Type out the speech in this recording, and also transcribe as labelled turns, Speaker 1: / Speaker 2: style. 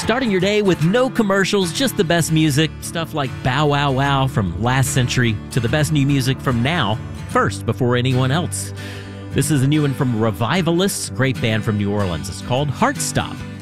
Speaker 1: Starting your day with no commercials, just the best music, stuff like Bow Wow Wow from last century to the best new music from now, first before anyone else. This is a new one from Revivalists, great band from New Orleans. It's called Heart Stop.